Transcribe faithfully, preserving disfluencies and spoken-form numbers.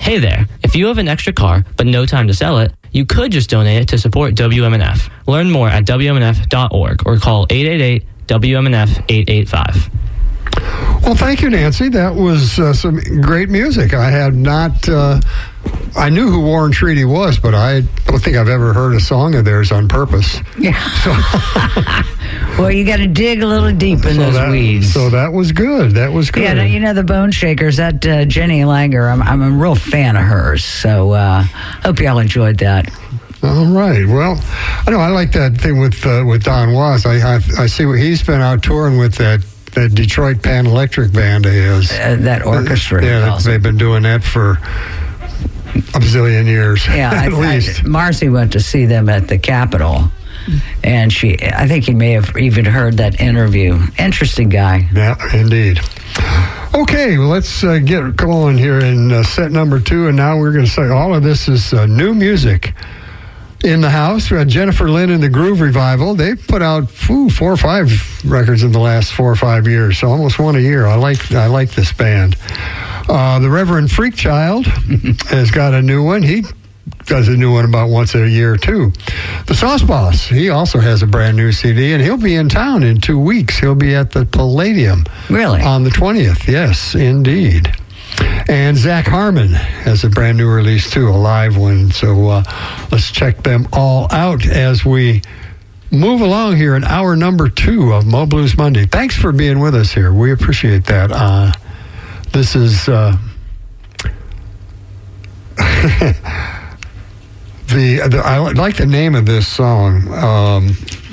Hey there, if you have an extra car but no time to sell it, you could just donate it to support W M N F. Learn more at W M N F dot org or call eight eight eight W M N F eight eight five. Well, thank you, Nancy. That was uh, some great music. I had not, uh, I knew who Warren Treaty was, but I don't think I've ever heard a song of theirs on purpose. Yeah. So, well, you got to dig a little deep in so those that, weeds. So that was good. That was good. Yeah, no, you know, the Bone Shakers, that uh, Jenny Langer, I'm, I'm a real fan of hers. So uh hope y'all enjoyed that. All right. Well, I know I like that thing with uh, with Don Was. I, I I see what he's been out touring with that. That Detroit Pan Electric Band is. Uh, that orchestra. Yeah, also. they've been doing that for a bazillion years. Yeah, at I, least. I, Marcy went to see them at the Capitol, and she, I think he may have even heard that interview. Interesting guy. Yeah, indeed. Okay, well, let's uh, get going here in uh, set number two, and now we're going to say all of this is uh, new music. In the house, we had Jennifer Lynn and the Groove Revival. They've put out ooh, four or five records in the last four or five years, so almost one a year. I like I like this band. Uh, the Reverend Freakchild has got a new one. He does a new one about once a year, too. The Sauce Boss, he also has a brand new C D, and he'll be in town in two weeks. He'll be at the Palladium. Really? On the twentieth, yes, indeed. And Zach Harmon has a brand new release, too, a live one. So uh, let's check them all out as we move along here in hour number two of Mo Blues Monday. Thanks for being with us here. We appreciate that. Uh, this is uh, the, the I like the name of this song. Um,